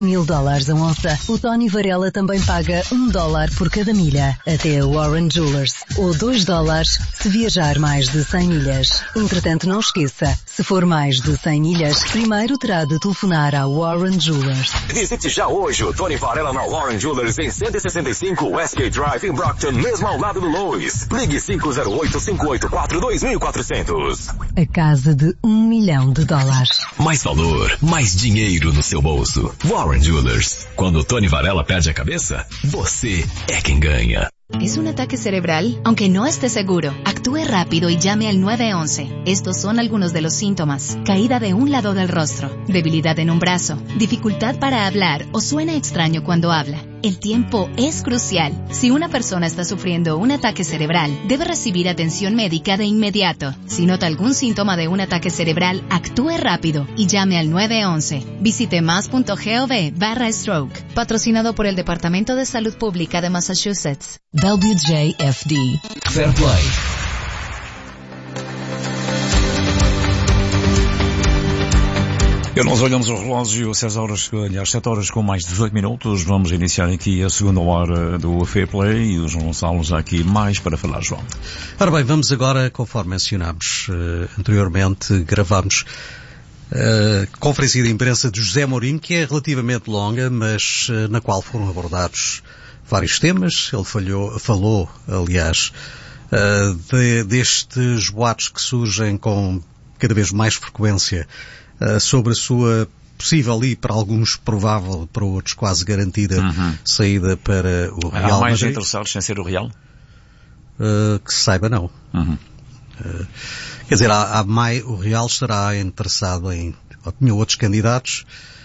$1.000 a onça. O Tony Varela também paga $1 por cada milha até a Warren Jewelers, ou $2 se viajar mais de 100 milhas. Entretanto, não esqueça, se for mais de 100 milhas, primeiro terá de telefonar à Warren Jewelers. Visite já hoje o Tony Varela na Warren Jewelers em 165 Westgate Drive em Brockton, mesmo ao lado do Lois. Ligue 508-584-2400. A casa de $1 milhão. Mais valor, mais dinheiro no seu bolso. Warren Jewelers. Quando o Tony Varela perde a cabeça, você é quem ganha. ¿Es un ataque cerebral? Aunque no esté seguro, actúe rápido y llame al 911. Estos son algunos de los síntomas. Caída de un lado del rostro, debilidad en un brazo, dificultad para hablar o suena extraño cuando habla. El tiempo es crucial. Si una persona está sufriendo un ataque cerebral, debe recibir atención médica de inmediato. Si nota algún síntoma de un ataque cerebral, actúe rápido y llame al 911. Visite mas.gov/stroke. Patrocinado por el Departamento de Salud Pública de Massachusetts. WJFD. Fair Play. E nós olhamos o relógio, 6 horas, aliás, 7 horas com mais 18 minutos. Vamos iniciar aqui a segunda hora do Fair Play e o João Gonçalo já aqui mais para falar, João. Ora bem, vamos agora, conforme mencionámos anteriormente, gravámos a conferência de imprensa de José Mourinho, que é relativamente longa, mas na qual foram abordados vários temas. Ele falou, aliás, destes boatos que surgem com cada vez mais frequência sobre a sua possível e, para alguns, provável, para outros, quase garantida saída para o Real Madrid. Há mais interessados sem ser o Real? Que se saiba, não. Quer dizer, o Real estará interessado em... Tinha outros candidatos.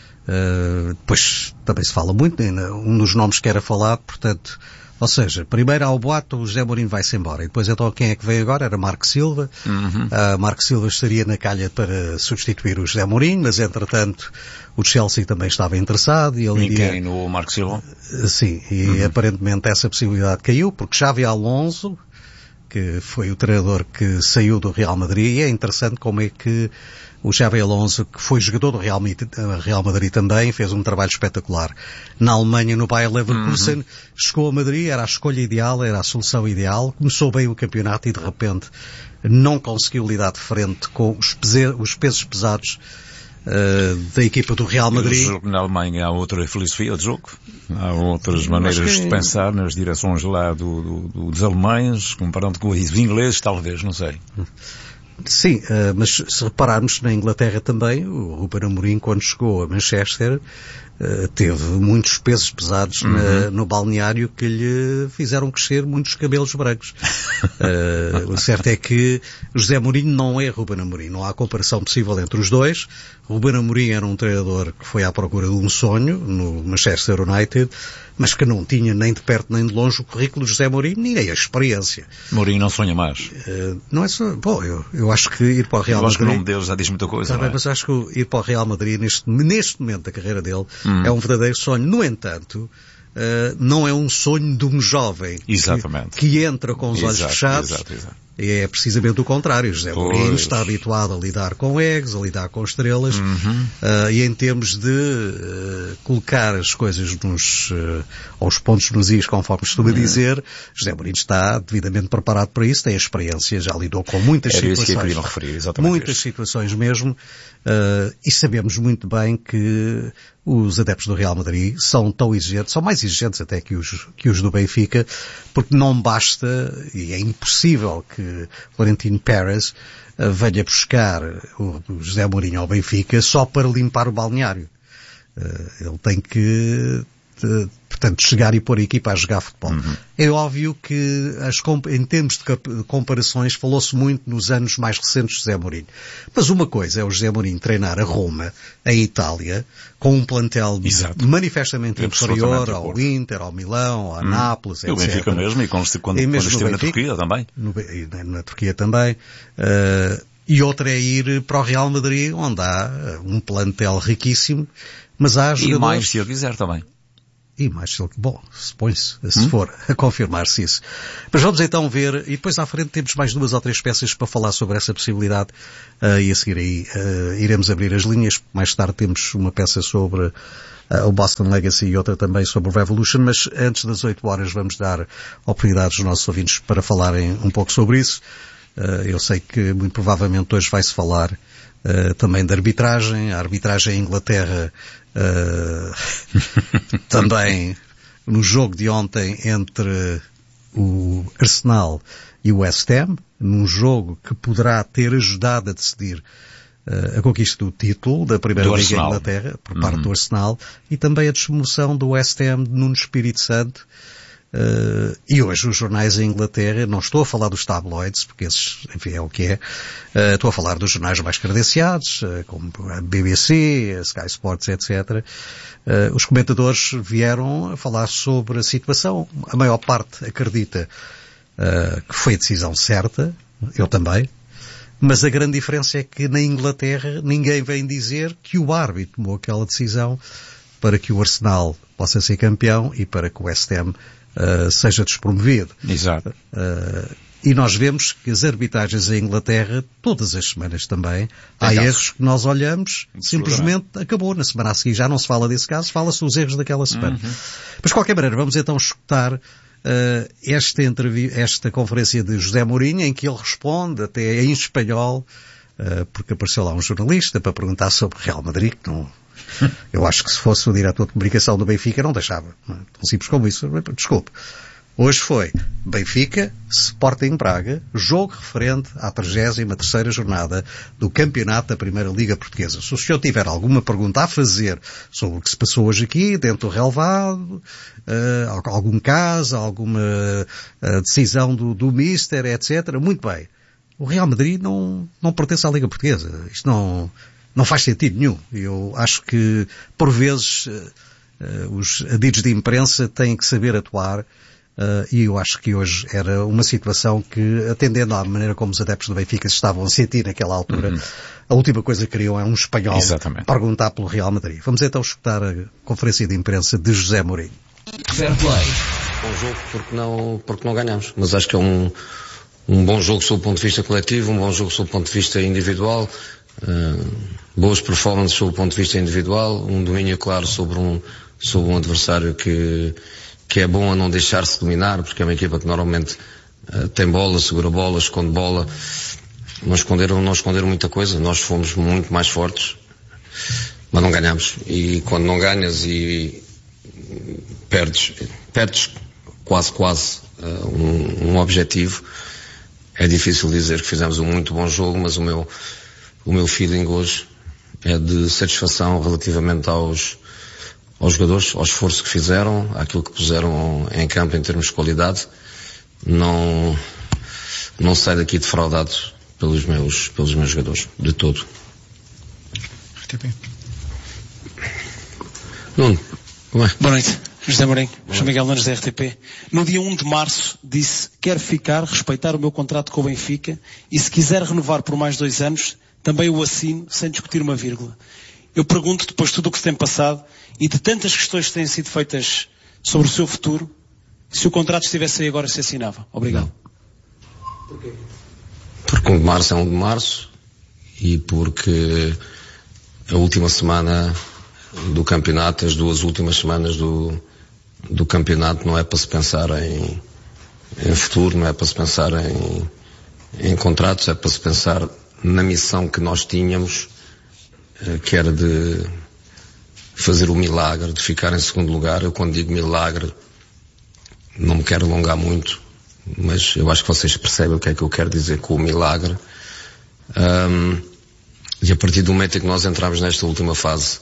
Depois também se fala muito, um dos nomes que era falado, portanto... Ou seja, primeiro há o boato, o José Mourinho vai-se embora. E depois então quem é que veio agora? Era Marco Silva. Marco Silva estaria na calha para substituir o José Mourinho, mas entretanto o Chelsea também estava interessado. E ele quem? No Marco Silva? Sim, e aparentemente essa possibilidade caiu, porque Xavi Alonso, que foi o treinador que saiu do Real Madrid, e é interessante como é que o Xavi Alonso, que foi jogador do Real Madrid também, fez um trabalho espetacular. Na Alemanha, no Bayer Leverkusen, chegou a Madrid, era a escolha ideal, era a solução ideal, começou bem o campeonato e de repente não conseguiu lidar de frente com os pesos pesados da equipa do Real Madrid. Na Alemanha há outra filosofia de jogo, há outras maneiras de pensar nas direções lá dos alemães, comparando com os ingleses, talvez, não sei. Sim, mas se repararmos na Inglaterra também, o Ruben Amorim, quando chegou a Manchester, teve muitos pesos pesados no balneário que lhe fizeram crescer muitos cabelos brancos. O certo é que José Mourinho não é Ruben Amorim, não há comparação possível entre os dois. Ruben Amorim era um treinador que foi à procura de um sonho no Manchester United, mas que não tinha nem de perto nem de longe o currículo de José Mourinho, nem a experiência. Mourinho não sonha mais. Não é só... Bom, eu acho que ir para o Real Madrid... Eu acho que o nome dele já diz muita coisa, não é? Mas acho que ir para o Real Madrid, neste momento da carreira dele, é um verdadeiro sonho. No entanto, não é um sonho de um jovem que entra com os olhos fechados. Exato. É precisamente o contrário. José Mourinho está habituado a lidar com egos, a lidar com estrelas, e em termos de colocar as coisas aos pontos nos is, conforme estou a dizer, José Mourinho está devidamente preparado para isso, tem a experiência, já lidou com muitas situações. Isso que eu queria referir, exatamente. Muitas situações mesmo, e sabemos muito bem que os adeptos do Real Madrid são tão exigentes, são mais exigentes até que os do Benfica, porque não basta, e é impossível que Florentino Pérez venha buscar o José Mourinho ao Benfica só para limpar o balneário. Ele tem que, portanto, chegar e pôr a equipa a jogar futebol. É óbvio que, em termos de comparações, falou-se muito nos anos mais recentes de José Mourinho. Mas uma coisa é o José Mourinho treinar a Roma, em Itália, com um plantel manifestamente inferior ao Inter, ao Milão, ao Nápoles, etc. E o Benfica mesmo, e quando esteve na Turquia também. Na Turquia também. E outra é ir para o Real Madrid, onde há um plantel riquíssimo, mas há jogadores... E mais, se eu quiser também. E mais, bom, se for a confirmar-se isso. Mas vamos então ver, e depois à frente temos mais 2 ou 3 peças para falar sobre essa possibilidade, e a seguir aí iremos abrir as linhas. Mais tarde temos uma peça sobre o Boston Legacy e outra também sobre o Revolution, mas antes das 8 horas vamos dar oportunidades aos nossos ouvintes para falarem um pouco sobre isso. Eu sei que muito provavelmente hoje vai-se falar também da arbitragem. A arbitragem em Inglaterra também no jogo de ontem entre o Arsenal e o West Ham, num jogo que poderá ter ajudado a decidir a conquista do título da Primeira Liga em Inglaterra por parte do Arsenal, e também a despromoção do West Ham de Nuno Espírito Santo. E hoje os jornais em Inglaterra, não estou a falar dos tabloides, porque esses, enfim, é o que é, estou a falar dos jornais mais credenciados, como a BBC, a Sky Sports, etc. Os comentadores vieram a falar sobre a situação. A maior parte acredita que foi a decisão certa, eu também, mas a grande diferença é que na Inglaterra ninguém vem dizer que o árbitro tomou aquela decisão para que o Arsenal possa ser campeão e para que o West Ham seja despromovido. Exato. E nós vemos que as arbitragens em Inglaterra, todas as semanas também, há erros que nós olhamos, simplesmente acabou. Na semana a seguir já não se fala desse caso, fala-se dos erros daquela semana. Mas de qualquer maneira, vamos então escutar esta conferência de José Mourinho, em que ele responde até em espanhol, porque apareceu lá um jornalista para perguntar sobre Real Madrid, que não... Eu acho que se fosse o diretor de comunicação do Benfica não deixava. Não é? Tão simples como isso. Desculpe. Hoje foi Benfica, Sporting Braga, jogo referente à 33ª jornada do campeonato da Primeira Liga Portuguesa. Se o senhor tiver alguma pergunta a fazer sobre o que se passou hoje aqui, dentro do relevado, algum caso, alguma decisão do Mister, etc., muito bem. O Real Madrid não pertence à Liga Portuguesa. Isto não faz sentido nenhum. Eu acho que, por vezes, os adidos de imprensa têm que saber atuar, e eu acho que hoje era uma situação que, atendendo à maneira como os adeptos do Benfica se estavam a sentir naquela altura, a última coisa que queriam é um espanhol perguntar pelo Real Madrid. Vamos então escutar a conferência de imprensa de José Mourinho. Fair play. Bom jogo porque não ganhamos. Mas acho que é um bom jogo sob o ponto de vista coletivo, um bom jogo sob o ponto de vista individual. Boas performances sob o ponto de vista individual, um domínio claro sobre um adversário que é bom a não deixar-se dominar, porque é uma equipa que normalmente tem bola, segura bola, esconde bola. Não esconderam muita coisa. Nós fomos muito mais fortes, mas não ganhamos. E quando não ganhas e perdes quase um objetivo, é difícil dizer que fizemos um muito bom jogo, mas o meu feeling hoje é de satisfação relativamente aos jogadores, ao esforço que fizeram, àquilo que puseram em campo em termos de qualidade. Não saio daqui defraudado pelos meus jogadores, de todo. RTP. Nuno, como é? Boa noite, José Mourinho, João Miguel Nunes da RTP. No dia 1 de março disse: quero ficar, respeitar o meu contrato com o Benfica e se quiser renovar por mais 2 anos, também o assino sem discutir uma vírgula. Eu pergunto, depois de tudo o que se tem passado e de tantas questões que têm sido feitas sobre o seu futuro, se o contrato estivesse aí agora, se assinava. Obrigado. Porquê? Porque 1 de março é 1 de março e porque a última semana do campeonato, as 2 últimas semanas do campeonato, não é para se pensar em futuro, não é para se pensar em contratos, é para se pensar na missão que nós tínhamos, que era de fazer o milagre, de ficar em segundo lugar. Eu, quando digo milagre, não me quero alongar muito, mas eu acho que vocês percebem o que é que eu quero dizer com o milagre. E a partir do momento em que nós entramos nesta última fase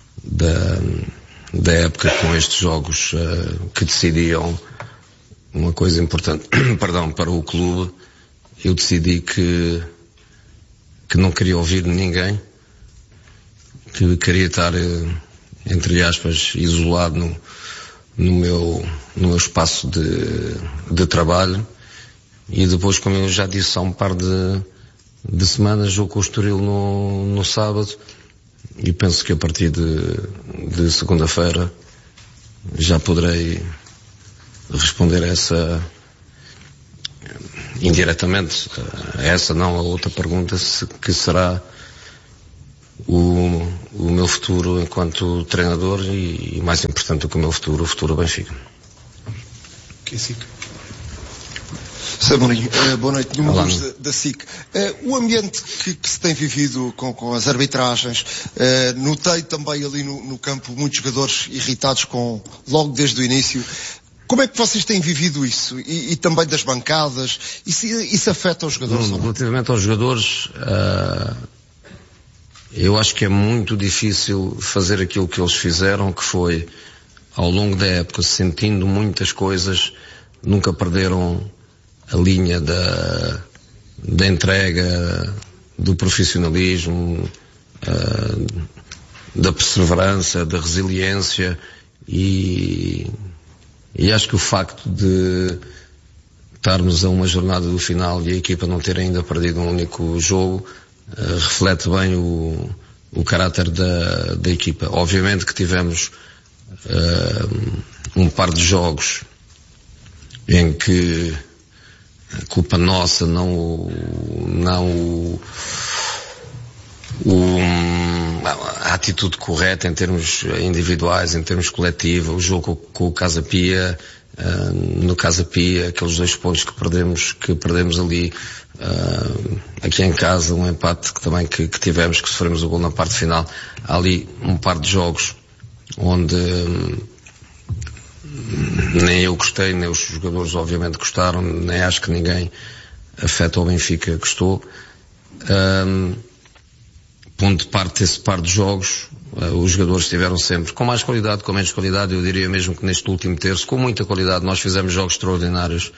da época, com estes jogos que decidiam uma coisa importante para o clube, eu decidi que não queria ouvir ninguém, que queria estar, entre aspas, isolado no meu espaço de trabalho. E depois, como eu já disse há um par de semanas, jogo com o Estoril no sábado, e penso que a partir de segunda-feira já poderei responder a essa indiretamente, a essa não, a outra pergunta, que será o meu futuro enquanto treinador e mais importante do que o futuro Benfica. Sr. Mourinho, boa noite. Nenhuma luz da SIC. O ambiente que se tem vivido com as arbitragens, notei também ali no campo muitos jogadores irritados logo desde o início. Como é que vocês têm vivido isso? E também das bancadas? Isso afeta os jogadores? Relativamente aos jogadores, eu acho que é muito difícil fazer aquilo que eles fizeram, que foi, ao longo da época, sentindo muitas coisas, nunca perderam a linha da entrega, do profissionalismo, da perseverança, da resiliência, e acho que o facto de estarmos a uma jornada do final e a equipa não ter ainda perdido um único jogo reflete bem o caráter da equipa. Obviamente que tivemos um par de jogos em que a culpa nossa, a atitude correta em termos individuais, em termos coletivos, o jogo com o Casa Pia, no Casa Pia, aqueles 2 pontos que perdemos ali, aqui em casa, um empate que tivemos, que sofremos o gol na parte final. Há ali um par de jogos onde nem eu gostei, nem os jogadores obviamente gostaram, nem acho que ninguém afeta o Benfica gostou. Ponto de parte desse par de jogos, os jogadores estiveram sempre com mais qualidade, com menos qualidade. Eu diria mesmo que neste último terço, com muita qualidade, nós fizemos jogos extraordinários.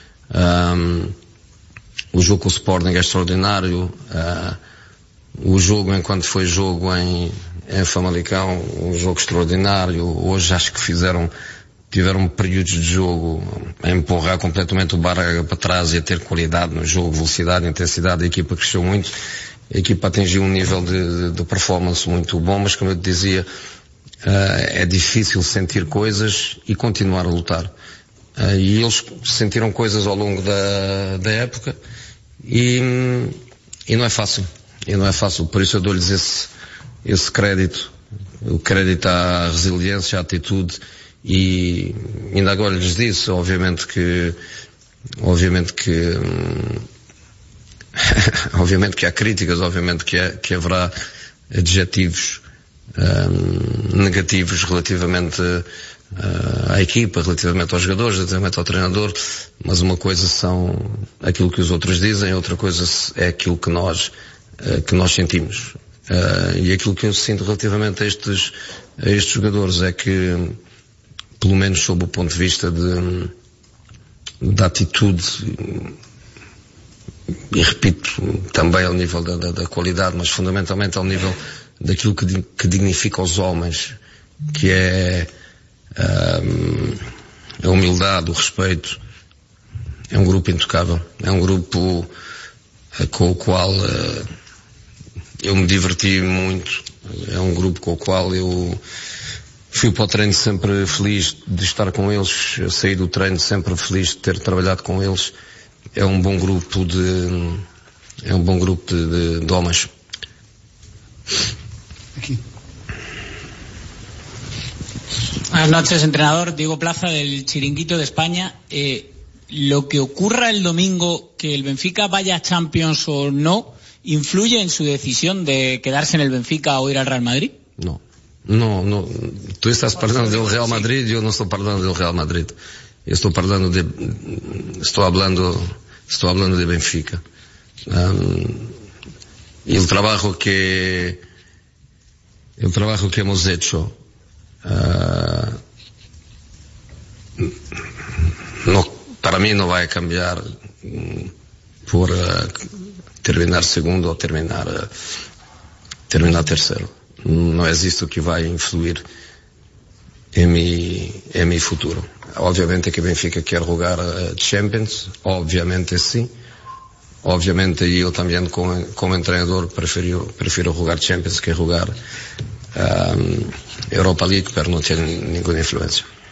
O jogo com o Sporting é extraordinário. O jogo, enquanto foi jogo em Famalicão, um jogo extraordinário. Hoje acho que tiveram períodos de jogo a empurrar completamente o Braga para trás e a ter qualidade no jogo, velocidade, intensidade. A equipa cresceu muito, a equipa atingiu um nível de performance muito bom, mas como eu te dizia, é difícil sentir coisas e continuar a lutar. E eles sentiram coisas ao longo da época e não é fácil. Por isso eu dou-lhes esse crédito, o crédito à resiliência, à atitude. E ainda agora lhes disse, obviamente que há críticas, obviamente que haverá adjetivos negativos relativamente à equipa, relativamente aos jogadores, relativamente ao treinador, mas uma coisa são aquilo que os outros dizem, outra coisa é aquilo que nós sentimos. E aquilo que eu sinto relativamente a estes jogadores é que, pelo menos sob o ponto de vista da atitude, e repito, também ao nível da qualidade, mas fundamentalmente ao nível daquilo que dignifica os homens, que é a humildade, o respeito, é um grupo intocável, é um grupo com o qual eu me diverti muito, é um grupo com o qual eu fui para o treino sempre feliz de estar com eles, eu saí do treino sempre feliz de ter trabalhado com eles. É um bom grupo de homens. Aquí. Buenas noches, entrenador. Diego Plaza, del Chiringuito de España. Lo que ocurra el domingo, que el Benfica vaya a Champions o no, ¿influye en su decisión de quedarse en el Benfica o ir al Real Madrid? No. Tú estás hablando del Real Madrid, yo no estoy hablando del Real Madrid. Estou hablando de Benfica. El trabajo que hemos hecho para mí no va a cambiar por terminar segundo o terminar terceiro. Não é isto que vai influir em mi futuro. Obviamente que Benfica quer jogar Champions, obviamente sim. Obviamente eu também como treinador prefiro jogar Champions que jogar Europa League, pero não tem nenhuma influência.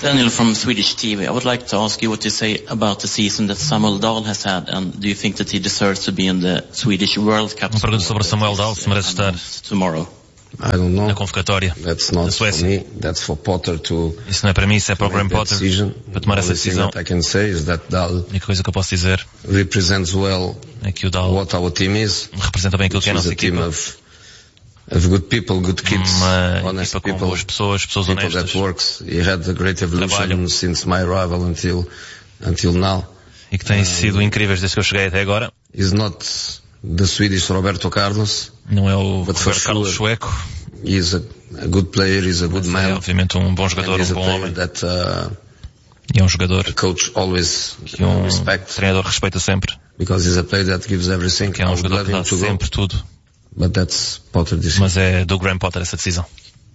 Daniel from Swedish TV. I would like to ask you what you say about the season that Samuel Dahl has had, and do you think that he deserves to be in the Swedish World Cup? Uma pergunta sobre Samuel Dahl, se merece estar na convocatória da Suécia. Isso não é para mim, isso é para o Graham Potter para tomar essa decisão. A única coisa que eu posso dizer é que o Dahl representa bem aquilo que é a nossa equipa. Of good people, good kids, honest people, boas pessoas honestas. That works. He had a great evolution since my arrival until now. E que têm sido incríveis desde que eu cheguei até agora. He's not the Swedish Roberto Carlos. Não é o Roberto Carlos sueco. He's a good player, he's a good man. É obviamente um bom jogador, um bom homem. E é um jogador coach always que treinador respeita sempre. Because he's a player that gives everything. Que é um jogador que dá sempre tudo. But that's Potter decision. Mas é do Graham Potter essa decisão.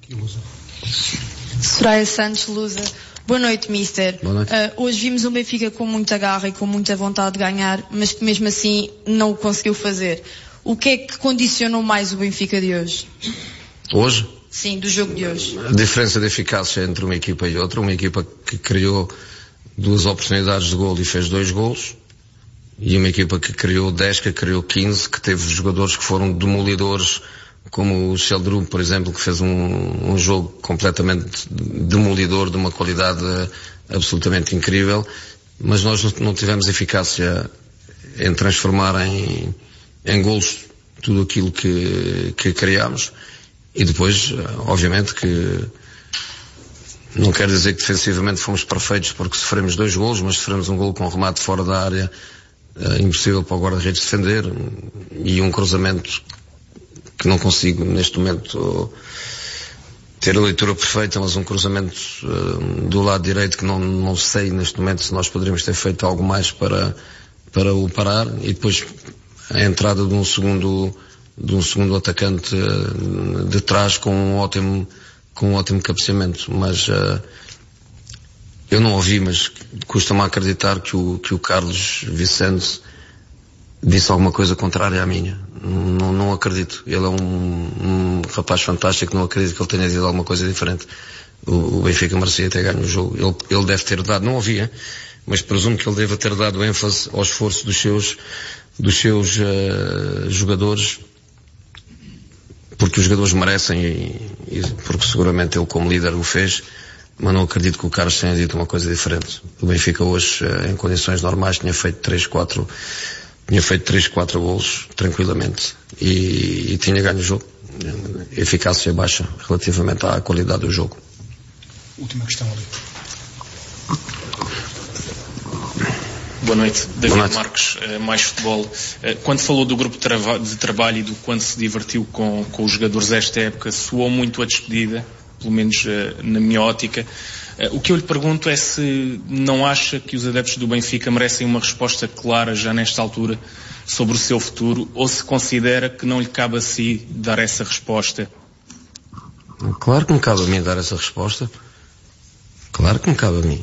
Soraya Santos, Lusa. Boa noite, Mister. Boa noite. Hoje vimos um Benfica com muita garra e com muita vontade de ganhar, mas que mesmo assim não o conseguiu fazer. O que é que condicionou mais o Benfica de hoje? Hoje? Sim, do jogo de hoje. A diferença de eficácia entre uma equipa e outra. Uma equipa que criou 2 oportunidades de golo e fez 2 golos. E uma equipa que criou 10, que criou 15, que teve jogadores que foram demolidores, como o Sheldrum, por exemplo, que fez um jogo completamente demolidor, de uma qualidade absolutamente incrível, mas nós não tivemos eficácia em transformar em golos tudo aquilo que criámos. E depois, obviamente que não quer dizer que defensivamente fomos perfeitos, porque sofremos 2 golos, mas sofremos um golo com um remate fora da área, impossível para o guarda-redes defender, e um cruzamento que não consigo neste momento ter a leitura perfeita, mas um cruzamento do lado direito que não sei neste momento se nós poderíamos ter feito algo mais para o parar, e depois a entrada de um segundo atacante de trás com um ótimo cabeceamento. Mas eu não ouvi, mas custa-me acreditar que o Carlos Vicente disse alguma coisa contrária à minha. Não acredito. Ele é um rapaz fantástico, não acredito que ele tenha dito alguma coisa diferente. O Benfica merecia ter ganho o jogo. Ele deve ter dado, não ouvia, mas presumo que ele deve ter dado ênfase ao esforço dos seus jogadores, porque os jogadores merecem e porque seguramente ele como líder o fez. Mas não acredito que o Carlos tenha dito uma coisa diferente. O Benfica hoje, em condições normais, tinha feito 3-4 golos tranquilamente e tinha ganho o jogo. Eficácia baixa relativamente à qualidade do jogo. Última questão ali. Boa noite, David Marques, Mais Futebol. Quando falou do grupo de trabalho e do quanto se divertiu com os jogadores desta época, soou muito a despedida, pelo menos na minha ótica. O que eu lhe pergunto é se não acha que os adeptos do Benfica merecem uma resposta clara já nesta altura sobre o seu futuro, ou se considera que não lhe cabe a si dar essa resposta? Claro que me cabe a mim dar essa resposta. Claro que me cabe a mim.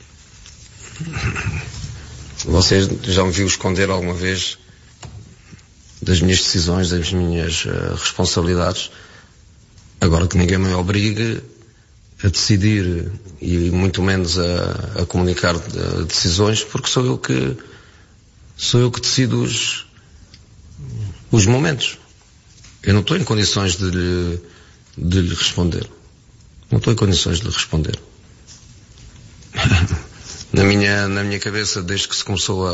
Vocês já me viu esconder alguma vez das minhas decisões, das minhas responsabilidades. Agora que ninguém me obrigue a decidir e muito menos a comunicar decisões, porque sou eu que decido os momentos. Eu não estou em condições de lhe responder. Não estou em condições de lhe responder. Na minha cabeça, desde que se começou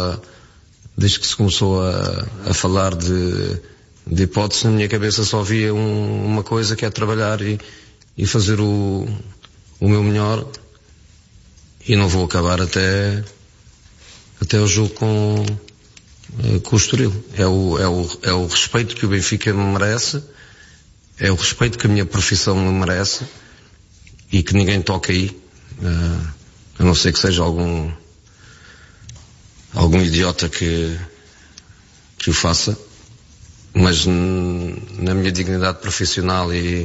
a falar de hipótese, na minha cabeça só havia uma coisa, que é trabalhar e fazer o meu melhor, e não vou acabar até o jogo com o Estoril. É o respeito que o Benfica me merece, é o respeito que a minha profissão me merece, e que ninguém toque aí, a não ser que seja algum idiota que o faça. Mas na minha dignidade profissional e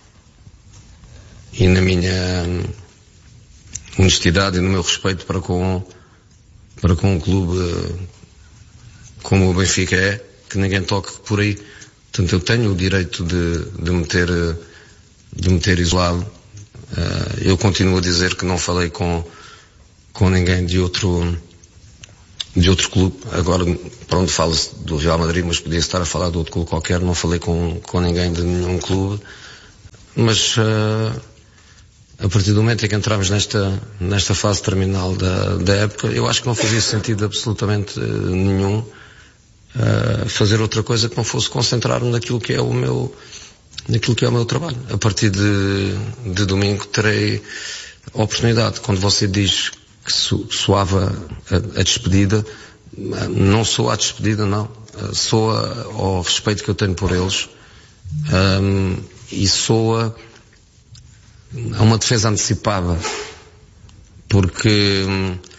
na minha honestidade e no meu respeito para com um clube como o Benfica é, que ninguém toque por aí. Portanto, eu tenho o direito de me ter isolado Eu continuo a dizer que não falei com ninguém de outro clube. Agora, pronto, fala-se do Real Madrid, mas podia estar a falar de outro clube qualquer. Não falei com ninguém de nenhum clube. Mas a partir do momento em que entramos nesta fase terminal da época, eu acho que não fazia sentido absolutamente nenhum fazer outra coisa que não fosse concentrar-me naquilo que é o meu trabalho. A partir de domingo terei a oportunidade. Quando você diz que soava a despedida, não soa a despedida, não. Soa ao respeito que eu tenho por eles, e soa a uma defesa antecipada, porque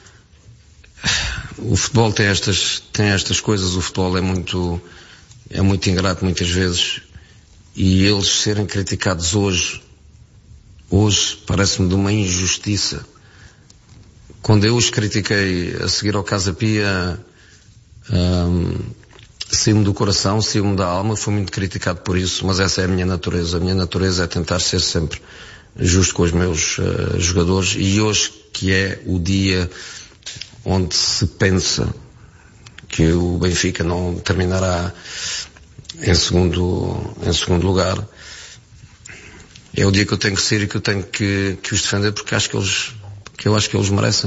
o futebol tem estas coisas. O futebol é muito ingrato muitas vezes, e eles serem criticados hoje parece-me de uma injustiça. Quando eu os critiquei a seguir ao Casa Pia, saiu-me do coração, saiu-me da alma, fui muito criticado por isso, mas essa é a minha natureza. A minha natureza é tentar ser sempre justo com os meus jogadores, e hoje, que é o dia onde se pensa que o Benfica não terminará em segundo lugar, é o dia que eu tenho que ser e que eu tenho que os defender, porque eu acho que eles merecem.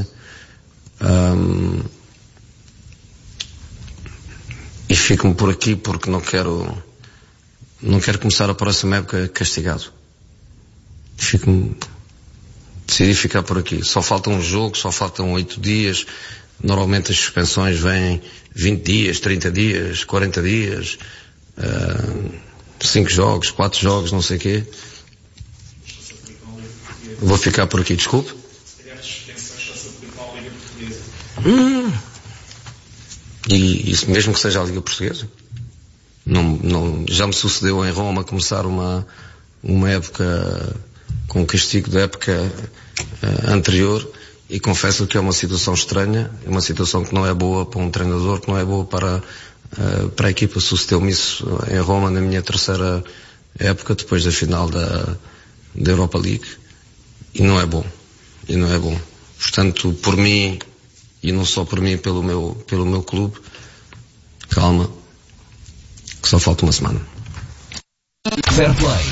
E fico-me por aqui porque não quero começar a próxima época castigado. Decidi ficar por aqui. Só falta um jogo, só faltam 8 dias. Normalmente as suspensões vêm 20 dias, 30 dias, 40 dias, 5 jogos, 4 jogos, não sei o quê. Vou ficar por aqui, desculpe. E isso mesmo que seja a Liga Portuguesa. Não, já me sucedeu em Roma começar uma época com o castigo da época anterior, e confesso que é uma situação estranha, é uma situação que não é boa para um treinador, que não é boa para a equipa. Sucedeu-me isso em Roma na minha terceira época, depois da final da Europa League, e não é bom. Portanto, por mim, e não só por mim, pelo meu clube, calma, que só falta uma semana. Fair Play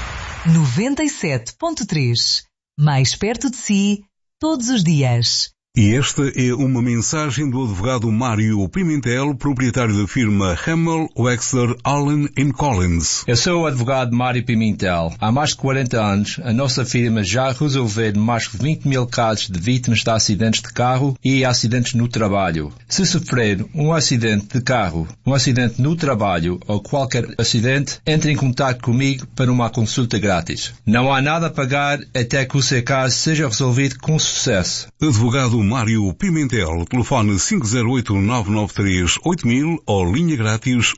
97.3, mais perto de si, todos os dias. E esta é uma mensagem do advogado Mário Pimentel, proprietário da firma Hamel, Wexler, Allen & Collins. Eu sou o advogado Mário Pimentel. Há mais de 40 anos, a nossa firma já resolveu mais de 20 mil casos de vítimas de acidentes de carro e acidentes no trabalho. Se sofrer um acidente de carro, um acidente no trabalho ou qualquer acidente, entre em contato comigo para uma consulta grátis. Não há nada a pagar até que o seu caso seja resolvido com sucesso. Advogado Mário Pimentel, telefone 508-993-8000 ou linha grátis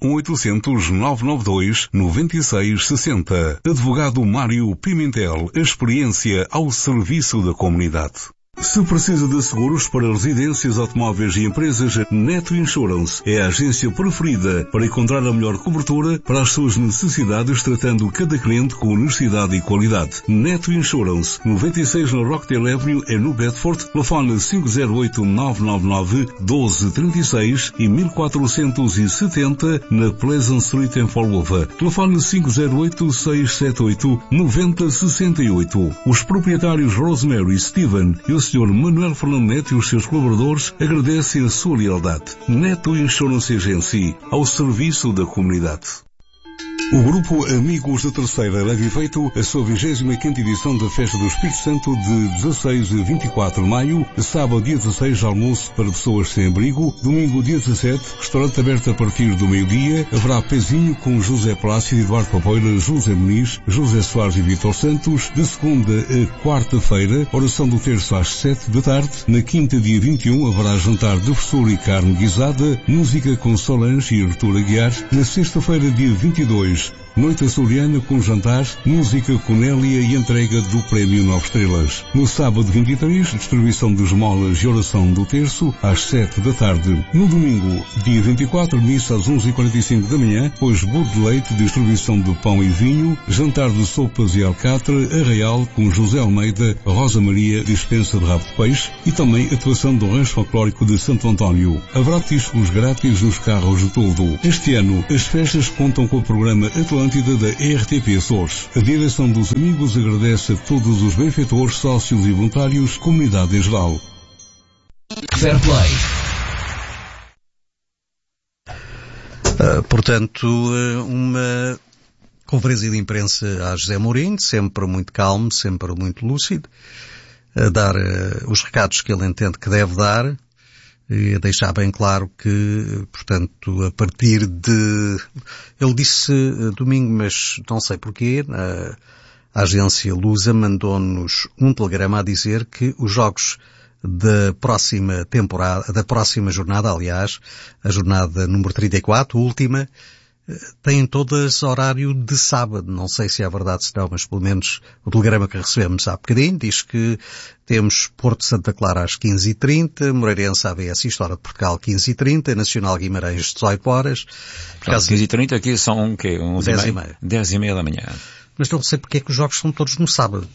1-800-992-9660. Advogado Mário Pimentel, experiência ao serviço da comunidade. Se precisa de seguros para residências, automóveis e empresas, Neto Insurance é a agência preferida para encontrar a melhor cobertura para as suas necessidades, tratando cada cliente com honestidade e qualidade. Neto Insurance, 96 na Rockdale Avenue, no Bedford, telefone 508-999-1236 e 1470 na Pleasant Street em Fall River. Telefone 508-678-9068. Os proprietários Rosemary, Steven e o Sr. Manuel Fernando Neto e os seus colaboradores agradecem a sua lealdade. Neto Insurance Agency, ao serviço da comunidade. O grupo Amigos da Terceira leva efeito a sua 25ª edição da Festa do Espírito Santo de 16 a 24 de maio, sábado dia 16 almoço para pessoas sem abrigo, domingo dia 17, restaurante aberto a partir do meio-dia, haverá pezinho com José Plácido, Eduardo Papoeira, José Muniz, José Soares e Vítor Santos, de segunda a quarta-feira, oração do terço às 7 da tarde, na quinta dia 21 haverá jantar de professor e carne guisada, música com Solange e Artur Aguiar, na sexta-feira dia 22, Noite açoriana com jantar, música com Nélia e entrega do Prémio 9 Estrelas. No sábado 23, distribuição de esmolas e oração do terço às 7 da tarde. No domingo, dia 24, missa às 11h45 da manhã, depois bolo de leite, distribuição de pão e vinho, jantar de sopas e alcatre, arraial com José Almeida, Rosa Maria, dispensa de rabo de peixe e também atuação do rancho folclórico de Santo António. Haverá tiscos grátis nos carros de todo. Este ano, as festas contam com o programa Atlântida da RTP Açores. A direção dos amigos agradece a todos os benfeitores, sócios e voluntários, comunidade em geral. Fair Play. Portanto, uma conferência de imprensa a José Mourinho, sempre muito calmo, sempre muito lúcido, a dar os recados que ele entende que deve dar e a deixar bem claro que, portanto, a partir de... Ele disse domingo, mas não sei porquê, a agência Lusa mandou-nos um telegrama a dizer que os jogos da próxima temporada, da próxima jornada, aliás, a jornada número 34, última, têm todas horário de sábado. Não sei se é verdade se não, mas pelo menos o telegrama que recebemos há bocadinho diz que temos Porto Santa Clara às 15h30, Moreirense ABS História de Portugal 15h30, Nacional Guimarães 18 horas. 15h30 aqui são o quê? 10h30. 10h30 da manhã. Mas não sei porque é que os jogos são todos no sábado.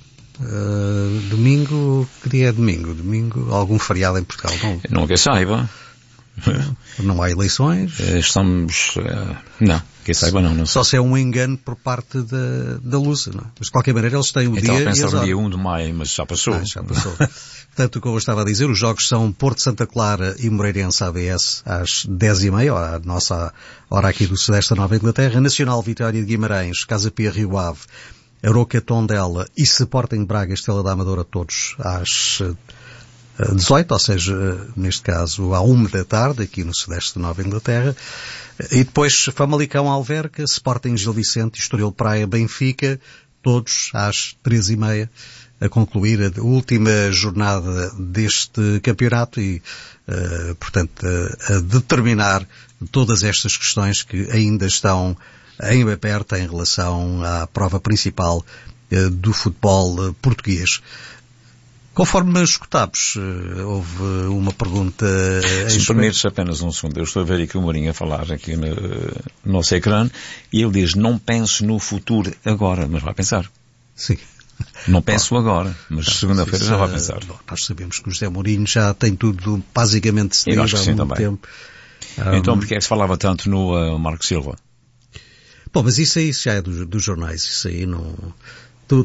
Domingo, que dia é domingo? Domingo, algum feriado em Portugal? Não que saiba. Não há eleições? Estamos... não, que saiba não. Só se é um engano por parte da Lusa, não é? Mas de qualquer maneira eles têm o dia e as horas. Então a pensar no dia 1 de maio, mas já passou. Já passou. Portanto, como eu estava a dizer, os jogos são Porto Santa Clara e Moreirense ABS às 10h30, a nossa hora aqui do Sudeste da Nova Inglaterra, Nacional Vitória de Guimarães, Casa Pia Rio Ave, Aroca Tondela e Sporting Braga Estrela da Amadora, todos às 18, ou seja, neste caso à 1 da tarde, aqui no Sudeste da Nova Inglaterra. E depois Famalicão Alverca, Sporting Gil Vicente, Estoril Praia Benfica, todos às 3h30, a concluir a última jornada deste campeonato e, portanto, a determinar todas estas questões que ainda estão em aberto em relação à prova principal do futebol português. Conforme escutámos, houve uma pergunta... Se me permites apenas um segundo, eu estou a ver aqui o Mourinho a falar aqui no nosso ecrã e ele diz, não penso no futuro agora, mas vai pensar. Sim. Não penso agora, mas segunda-feira já vai pensar. Nós sabemos que o José Mourinho já tem tudo basicamente decidido há muito tempo. Então porque é que se falava tanto no Marco Silva? Bom, mas isso já é dos jornais, isso aí não... Tu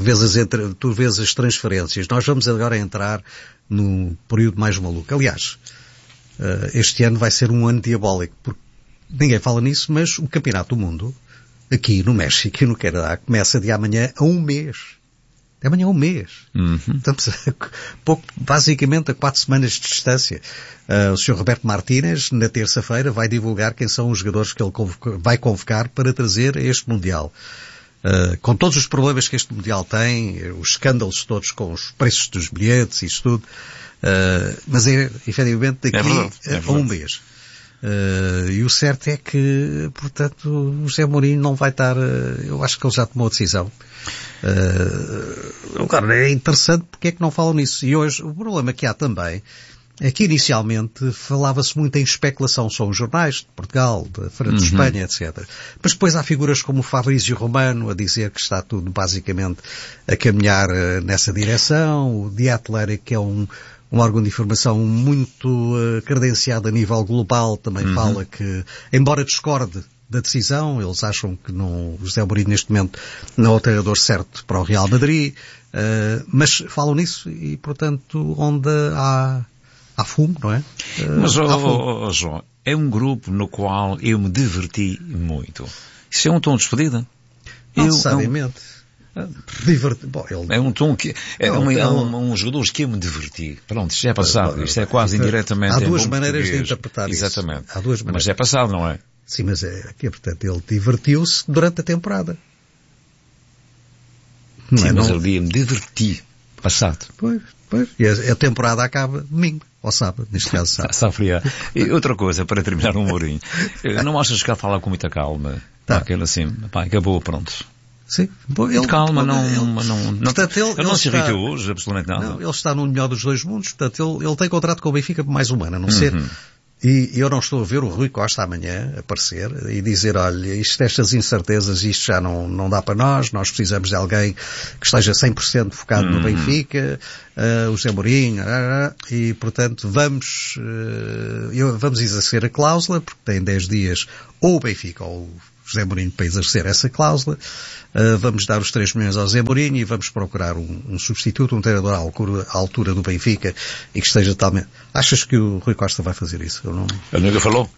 vês as transferências. Nós vamos agora entrar num período mais maluco. Aliás, este ano vai ser um ano diabólico, porque ninguém fala nisso, mas o Campeonato do Mundo, aqui no México e no Canadá, começa de amanhã a um mês. De amanhã a um mês. Estamos basicamente a 4 semanas de distância. O Sr. Roberto Martínez, na terça-feira, vai divulgar quem são os jogadores que ele vai convocar para trazer a este Mundial. Com todos os problemas que este Mundial tem, os escândalos todos com os preços dos bilhetes e isso tudo, mas é efetivamente daqui a um mês. E o certo é que, portanto, o José Mourinho não vai estar, eu acho que ele já tomou a decisão. Agora, é interessante porque é que não falam nisso. E hoje, o problema que há também é que inicialmente falava-se muito em especulação, são os jornais de Portugal, de Espanha, etc. Mas depois há figuras como o Fabrício Romano a dizer que está tudo basicamente a caminhar nessa direção, o The Athletic, que é um órgão de informação muito credenciado a nível global, também fala que, embora discorde da decisão, eles acham que o José Mourinho neste momento não é o treinador certo para o Real Madrid, mas falam nisso e, portanto, onde há fumo, não é? Mas, João, é um grupo no qual eu me diverti muito. Isso é um tom de despedida? Não necessariamente. É um tom que... um jogador que eu me diverti. Pronto, isto é passado. Isto é quase indiretamente... Há duas maneiras de interpretar isso. Exatamente. Há duas maneiras. Mas é passado, não é? Sim, mas portanto, ele divertiu-se durante a temporada. Sim, mas ele dia me diverti. Passado. Pois. E a temporada acaba domingo. Ou sábado, neste caso sábado. E outra coisa, para terminar o Mourinho. Não achas que ele fala com muita calma? Aquele assim, pá, acabou, pronto. Sim. Ele, calma, ele não se irrita hoje, absolutamente nada. Não, ele está no melhor dos dois mundos, portanto, ele tem contrato com o Benfica por mais um ano, a não ser. E eu não estou a ver o Rui Costa amanhã aparecer e dizer, olha, estas incertezas, isto já não dá para nós precisamos de alguém que esteja 100% focado no Benfica, o José Mourinho, e portanto vamos exercer a cláusula, porque tem 10 dias ou o Benfica ou o José Mourinho para exercer essa cláusula, vamos dar os 3 milhões ao José Mourinho e vamos procurar um substituto, um treinador à altura do Benfica e que esteja totalmente... Achas que o Rui Costa vai fazer isso? Ele nunca falou.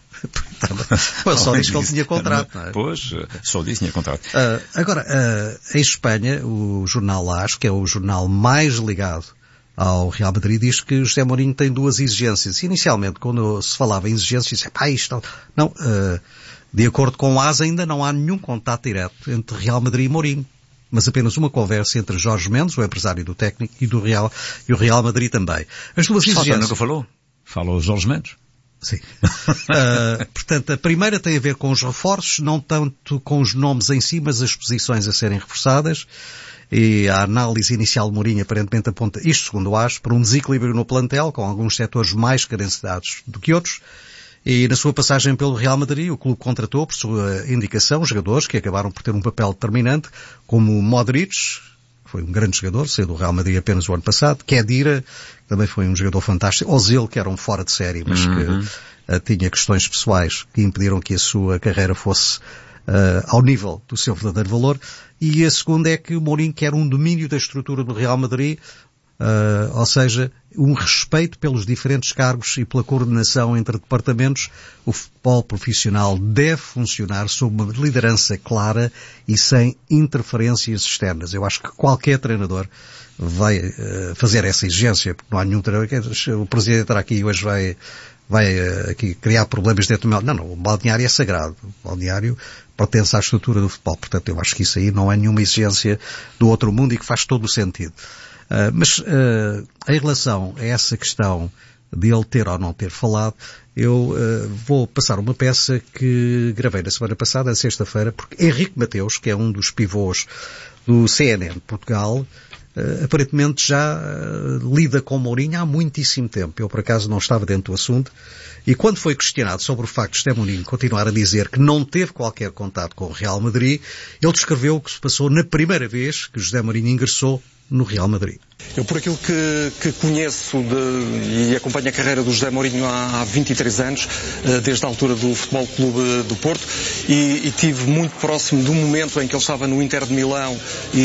Ele só disse que ele tinha contrato, não é? Pois, só disse que tinha contrato. Agora, em Espanha, o jornal AS, que é o jornal mais ligado ao Real Madrid, diz que o José Mourinho tem 2 exigências. Inicialmente, quando se falava em exigências, isto não... De acordo com o AS, ainda não há nenhum contato direto entre Real Madrid e Mourinho, mas apenas uma conversa entre Jorge Mendes, o empresário do técnico, e o Real Madrid também. As 2 exigências... nunca falou? Falou Jorge Mendes? Sim. Portanto, a primeira tem a ver com os reforços, não tanto com os nomes em si, mas as posições a serem reforçadas. E a análise inicial de Mourinho aparentemente aponta isto, segundo o AS, para um desequilíbrio no plantel, com alguns setores mais carenciados do que outros. E na sua passagem pelo Real Madrid, o clube contratou, por sua indicação, jogadores que acabaram por ter um papel determinante, como Modric, que foi um grande jogador, saiu do Real Madrid apenas o ano passado, Khedira, que também foi um jogador fantástico, Ozil, que era um fora de série, mas que tinha questões pessoais que impediram que a sua carreira fosse ao nível do seu verdadeiro valor. E a segunda é que o Mourinho quer um domínio da estrutura do Real Madrid, ou seja, um respeito pelos diferentes cargos e pela coordenação entre departamentos. O futebol profissional deve funcionar sob uma liderança clara e sem interferências externas. Eu acho que qualquer treinador vai fazer essa exigência, porque não há nenhum treinador. O presidente estará aqui hoje vai aqui criar problemas dentro do... Não, o balneário é sagrado. O balneário pertence à estrutura do futebol. Portanto, eu acho que isso aí não é nenhuma exigência do outro mundo e que faz todo o sentido. Mas em relação a essa questão de ele ter ou não ter falado, eu vou passar uma peça que gravei na semana passada, na sexta-feira, porque Henrique Mateus, que é um dos pivôs do CNN Portugal, aparentemente já lida com Mourinho há muitíssimo tempo. Eu, por acaso, não estava dentro do assunto. E quando foi questionado sobre o facto de José Mourinho continuar a dizer que não teve qualquer contato com o Real Madrid, ele descreveu o que se passou na primeira vez que José Mourinho ingressou no Real Madrid. Eu, por aquilo que conheço e acompanho a carreira do José Mourinho há 23 anos, desde a altura do Futebol Clube do Porto, e tive muito próximo do momento em que ele estava no Inter de Milão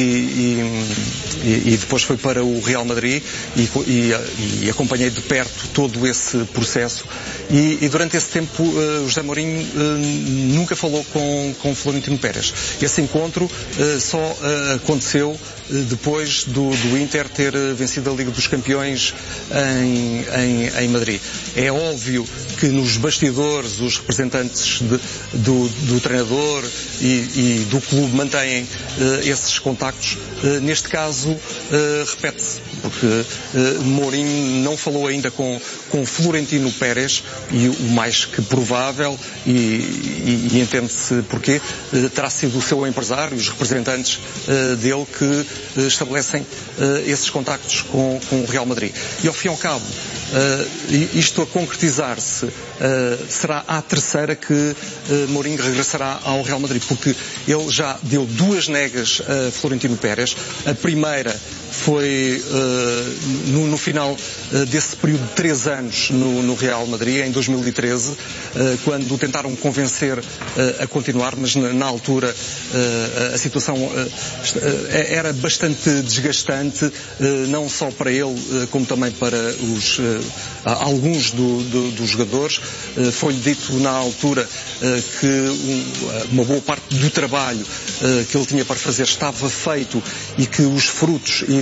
e depois foi para o Real Madrid e acompanhei de perto todo esse processo. E durante esse tempo o José Mourinho nunca falou com Florentino Pérez. Esse encontro só aconteceu depois do Inter ter vencido a Liga dos Campeões em Madrid. É óbvio que nos bastidores os representantes do treinador e do clube mantêm esses contactos. Neste caso, repete-se, porque Mourinho não falou ainda com Florentino Pérez, e o mais que provável, e entende-se porquê, terá sido o seu empresário, os representantes dele que estabelecem esses contactos com o Real Madrid. E ao fim e ao cabo, isto a concretizar-se, será a terceira que Mourinho regressará ao Real Madrid, porque ele já deu 2 negas a Florentino Pérez. A primeira foi no final desse período de 3 anos no Real Madrid, em 2013, quando o tentaram convencer a continuar, mas na altura a situação era bastante desgastante, não só para ele, como também para alguns dos jogadores. Foi-lhe dito na altura que uma boa parte do trabalho que ele tinha para fazer estava feito e que os frutos iriam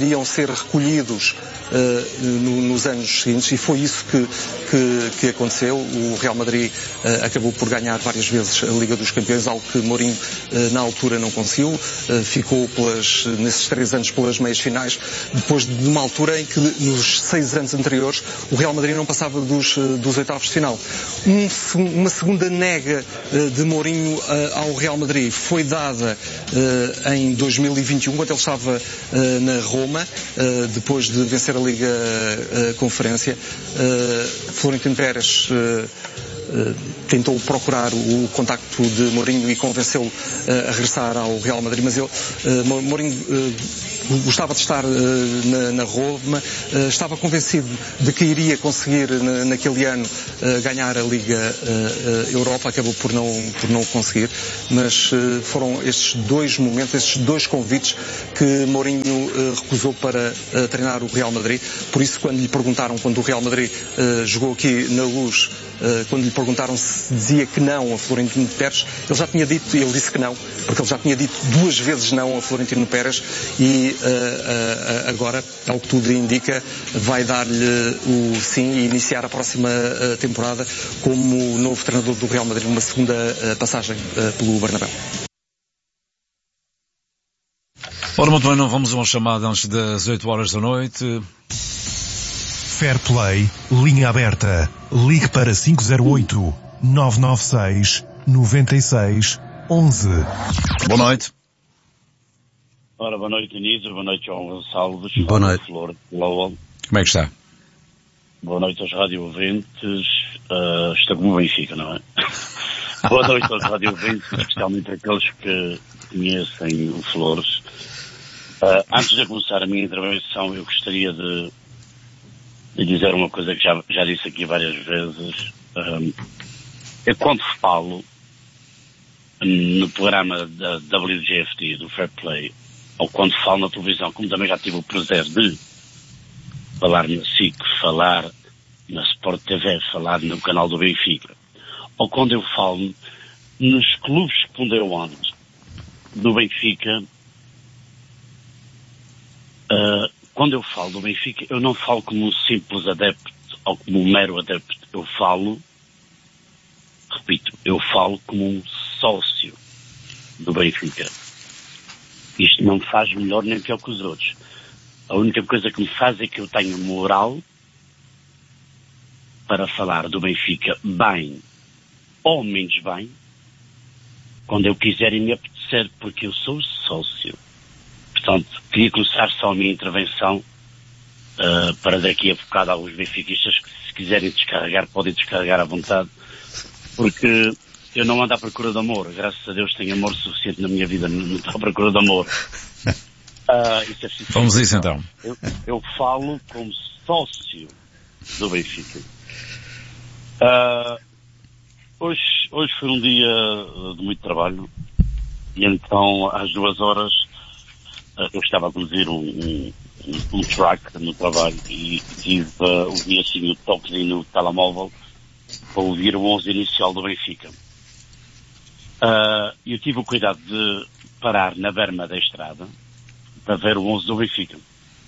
iriam ser recolhidos nos anos seguintes, e foi isso que aconteceu. O Real Madrid acabou por ganhar várias vezes a Liga dos Campeões, algo que Mourinho na altura não conseguiu. Ficou nesses 3 anos pelas meias finais, depois de uma altura em que nos 6 anos anteriores o Real Madrid não passava dos oitavos de final. Uma segunda nega de Mourinho ao Real Madrid foi dada em 2021, quando ele estava na Roma, depois de vencer a Liga Conferência. Florentino Pérez tentou procurar o contacto de Mourinho e convenceu-o a regressar ao Real Madrid, mas Mourinho gostava de estar na Roma, estava convencido de que iria conseguir naquele ano ganhar a Liga Europa, acabou por não conseguir, mas foram estes 2 momentos, estes 2 convites que Mourinho recusou para treinar o Real Madrid. Por isso, quando lhe perguntaram, quando o Real Madrid jogou aqui na Luz, quando lhe perguntaram se dizia que não a Florentino Pérez, ele disse que não, porque ele já tinha dito 2 vezes não a Florentino Pérez, e agora, ao que tudo indica, vai dar-lhe o sim e iniciar a próxima temporada como novo treinador do Real Madrid, numa segunda passagem pelo Bernabéu. Ora, muito bem, não vamos a uma chamada antes das 8 horas da noite. Fair Play, linha aberta. Ligue para 508-996-96-11. Boa noite. Ora, boa noite, Anísio. Boa noite, João Gonçalves. Boa noite. Flor de Lowell. Como é que está? Boa noite aos radio-ouvintes. Está como o Benfica, não é? Boa noite aos radio-ouvintes, especialmente aqueles que conhecem o Flores. Antes de começar a minha intervenção, eu gostaria de dizer uma coisa que já disse aqui várias vezes. Eu, quando falo no programa da WGFT, do Fair Play, ou quando falo na televisão, como também já tive o prazer de falar na SIC, falar na Sport TV, falar no canal do Benfica, ou quando eu falo nos clubes que ponderam antes do Benfica, quando eu falo do Benfica, eu não falo como um simples adepto ou como um mero adepto. Eu falo, repito, eu falo como um sócio do Benfica. Isto não me faz melhor nem pior que os outros. A única coisa que me faz é que eu tenho moral para falar do Benfica bem ou menos bem, quando eu quiser e me apetecer, porque eu sou sócio. Portanto, queria começar só a minha intervenção para daqui a bocado aos benfiquistas que, se quiserem descarregar, podem descarregar à vontade, porque eu não ando à procura de amor. Graças a Deus tenho amor suficiente na minha vida, não estou à procura de amor. Isso é preciso. Vamos a isso então. Eu falo como sócio do Benfica. Hoje foi um dia de muito trabalho, e então às 2 horas eu estava a conduzir um track no trabalho e ouvi assim o toquezinho no telemóvel para ouvir o 11 inicial do Benfica. Eu tive o cuidado de parar na berma da estrada para ver o 11 do Benfica.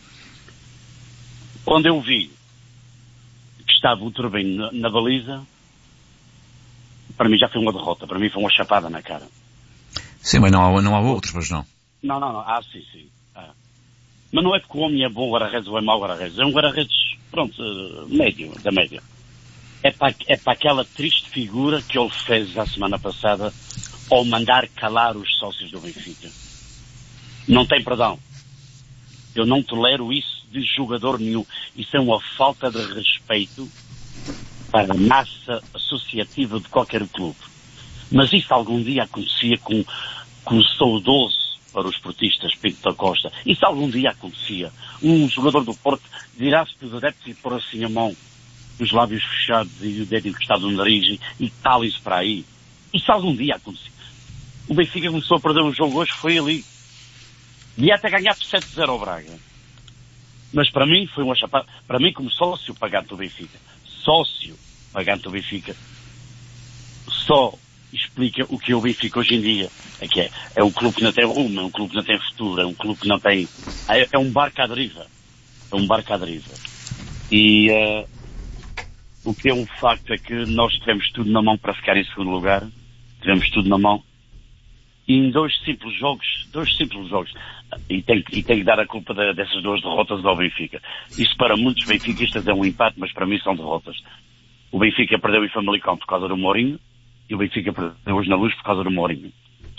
Quando eu vi que estava o Turbino na baliza, para mim já foi uma derrota, para mim foi uma chapada na cara. Sim, mas não há outros, mas não. Não. Sim. Mas não é porque o homem é bom guarda-redes ou é mau guarda-redes. É um guarda-redes, médio, da média. É para aquela triste figura que ele fez a semana passada ao mandar calar os sócios do Benfica. Não tem perdão. Eu não tolero isso de jogador nenhum. Isso é uma falta de respeito para a massa associativa de qualquer clube. Mas isso algum dia acontecia com o saudoso para os portistas Pinto da Costa. Isso algum dia acontecia. Um jogador do Porto virar-se para os adeptos e pôr assim a mão, os lábios fechados e o dedo encostado no nariz e tal, isso para aí. Isso algum dia acontecia. O Benfica começou a perder o jogo hoje, foi ali. Devia até ganhar por 7-0 ao Braga. Mas para mim foi uma chapada. Para mim, como sócio pagante do Benfica. Sócio pagante do Benfica. Só explica o que é o Benfica hoje em dia. É um clube que não tem rumo, é um clube que não tem futuro, é um clube que não tem... É um barco à deriva. É um barco à deriva. E o que é um facto é que nós tivemos tudo na mão para ficar em segundo lugar. Tivemos tudo na mão. E em dois simples jogos, e tem que dar a culpa dessas duas derrotas ao Benfica. Isso para muitos benfiquistas é um empate, mas para mim são derrotas. O Benfica perdeu em Famalicão por causa do Mourinho, e o Benfica perdeu hoje na Luz por causa do Mourinho.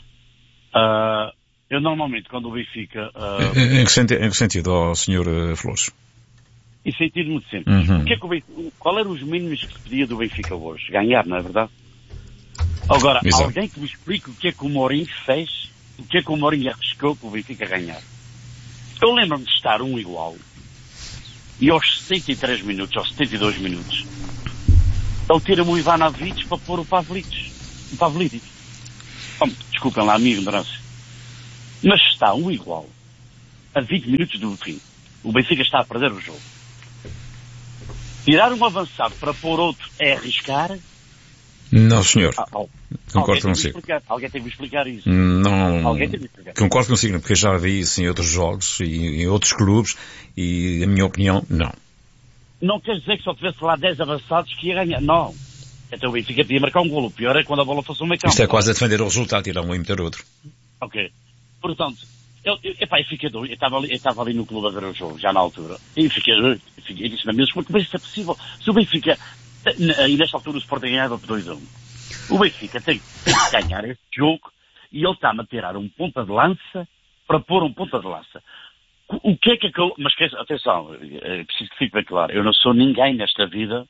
Eu normalmente, quando o Benfica... Em que sentido, Sr. Flores? Em sentido muito simples. Qual eram os mínimos que se pedia do Benfica hoje? Ganhar, não é verdade? Agora, exato. Alguém que me explique o que é que o Mourinho fez, o que é que o Mourinho arriscou para o Benfica ganhar. Eu lembro-me de estar 1-1, e aos 73 minutos, aos 72 minutos, ele tira-me o Ivanovic para pôr o Pavlidis. Desculpem lá a minha ignorância. Mas está 1-1, a 20 minutos do fim. O Benfica está a perder o jogo. Tirar um avançado para pôr outro é arriscar? Não, senhor. Concordo consigo. Alguém tem de explicar isso. Não. Alguém tem de explicar. Concordo consigo, porque já vi isso em outros jogos e em outros clubes e, a minha opinião, não. Não quer dizer que só tivesse lá 10 avançados que ia ganhar. Não. Então o Benfica podia marcar um golo. O pior é quando a bola fosse um meio campo. Isto é quase a defender o resultado, tirar um e meter outro. Ok. Portanto, eu fiquei doido. Eu estava ali no clube a ver o jogo, já na altura. E fiquei doido. Eu disse-me mesmo, como é que isso é possível? Se o Benfica... E nesta altura o Sporting ganhava por 2-1. O Benfica tem que ganhar este jogo e ele está-me a tirar um ponta de lança para pôr um ponta de lança. O que é que aquele... Mas atenção, preciso que fique bem claro. Eu não sou ninguém nesta vida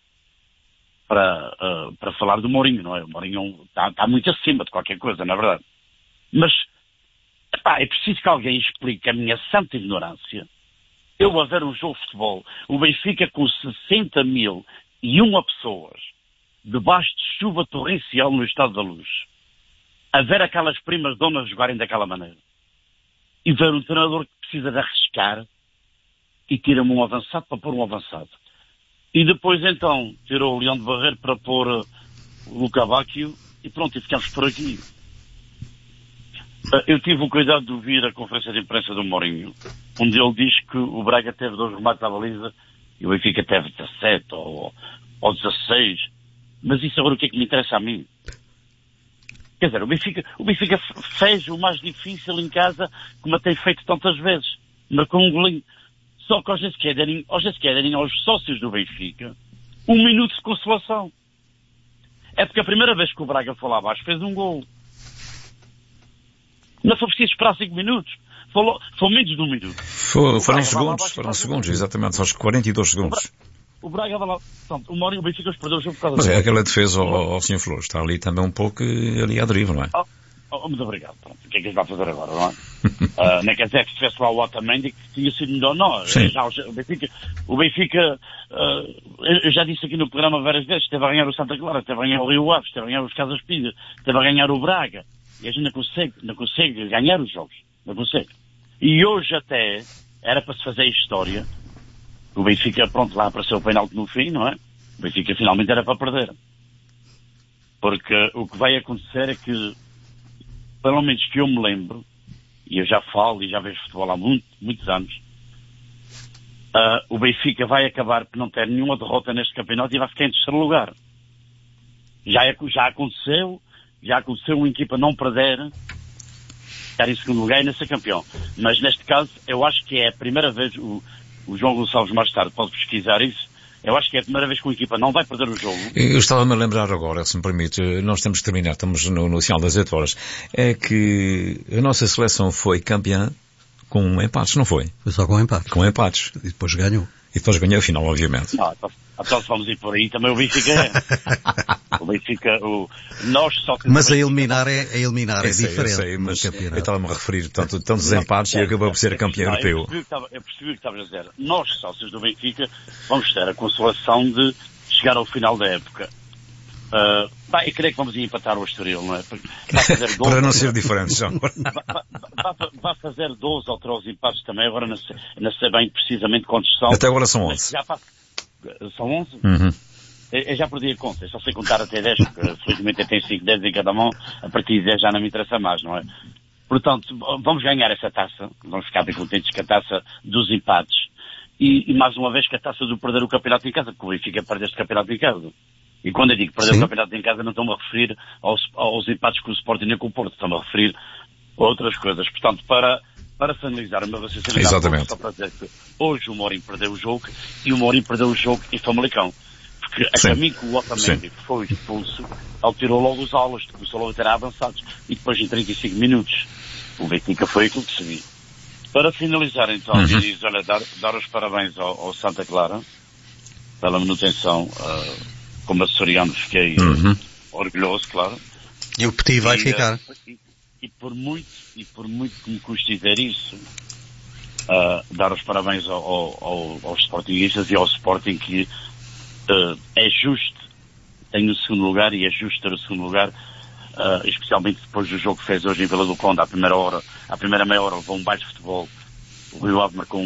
para falar do Mourinho, não é? O Mourinho está muito acima de qualquer coisa, na verdade. Mas é preciso que alguém explique a minha santa ignorância. Eu a ver um jogo de futebol, o Benfica com 60.001 pessoas, debaixo de chuva torrencial no Estado da Luz, a ver aquelas primas donas jogarem daquela maneira, e ver um treinador que precisa de arriscar, e tira-me um avançado para pôr um avançado. E depois então tirou o Leão de Barreiro para pôr o Luca Bacchio, e pronto, e ficamos por aqui. Eu tive o cuidado de ouvir a conferência de imprensa do Mourinho, onde ele diz que o Braga teve 2 remates à baliza, e o Benfica teve 17 ou 16. Mas isso agora o que é que me interessa a mim? Quer dizer, o Benfica fez o mais difícil em casa, como a tem feito tantas vezes. Marcou um golinho. Só que aos querem aos sócios do Benfica 1 minuto de consolação. É porque a primeira vez que o Braga foi lá abaixo fez um gol. Não foi preciso esperar 5 minutos. Foi menos de 1 minuto. Foram segundos, exatamente, só 42 segundos. O Braga vai lá, o Mourinho e o Benfica perdeu o jogo por causa disso. Mas é aquela defesa ao Sr. Flores, está ali também um pouco ali à deriva, não é? Muito obrigado. Pronto. O que é que ele vai fazer agora, não é? Não quer dizer que se tivesse lá o Otamendi que tinha sido melhor, não. O Benfica, eu já disse aqui no programa várias vezes, esteve a ganhar o Santa Clara, esteve a ganhar o Rio Ave, esteve a ganhar os Casas Pires, esteve a ganhar o Braga. E a gente não consegue ganhar os jogos. Não consegue. E hoje até era para se fazer história. O Benfica, pronto, lá apareceu o penalti no fim, não é? O Benfica finalmente era para perder. Porque o que vai acontecer é que, pelo menos que eu me lembro, e eu já falo e já vejo futebol há muitos anos, o Benfica vai acabar por não ter nenhuma derrota neste campeonato e vai ficar em terceiro lugar. Já aconteceu uma equipa não perder, estar em segundo lugar e não ser campeão. Mas neste caso, eu acho que é a primeira vez, o João Gonçalves mais tarde pode pesquisar isso, eu acho que é a primeira vez que uma equipa não vai perder o jogo. Eu estava-me a lembrar agora, se me permite, nós temos que terminar, estamos no final das 8 horas, é que a nossa seleção foi campeã com empates, não foi? Foi só com empates. Com empates. E depois ganhou. E depois ganhou a final, obviamente. Então se vamos ir por aí, também o Benfica é. O Benfica, nós só que... Mas a eliminar é diferente. Eu sei, mas eu estava-me a referir tantos empates e acabou por ser campeão europeu. Eu percebi o que estava a dizer. Nós, sócios do Benfica, vamos ter a consolação de chegar ao final da época. Eu creio que vamos empatar o Estoril, não é? Para não ser diferentes, já. Vai fazer 12 ou 13 empates também, agora não sei bem precisamente quantos são. Até agora são 11. São 11? Uhum. Eu já perdi a conta, eu só sei contar até 10, porque felizmente eu tenho 5, 10 em cada mão, a partir de 10 já não me interessa mais, não é? Portanto, vamos ganhar essa taça, vamos ficar bem contentes com a taça dos empates, e mais uma vez com a taça do perder o campeonato em casa, porque o Benfica perde este campeonato em casa. E quando eu digo perder o campeonato em casa, não estou-me a referir aos empates com o Sporting nem com o Porto, estou-me a referir a outras coisas. Portanto, para finalizar o meu raciocínio, só para dizer que hoje o Mourinho perdeu o jogo, e o Mourinho perdeu o jogo em Famalicão. Porque a mim que o Otamendi foi expulso, ele tirou logo os aulas, começou logo a ter avançados, e depois em 35 minutos o Benfica foi aquilo que se viu. Para finalizar então, diz, olha, dar os parabéns ao Santa Clara pela manutenção, como açoriano fiquei orgulhoso, claro. E o Petit vai ficar. E por muito que me custe dizer isso, dar os parabéns aos sportinguistas e ao Sporting, que é justo, tem o segundo lugar, e é justo ter o segundo lugar, especialmente depois do jogo que fez hoje em Vila do Conde. À primeira meia hora levou um baile de futebol, o Rio Ave marcou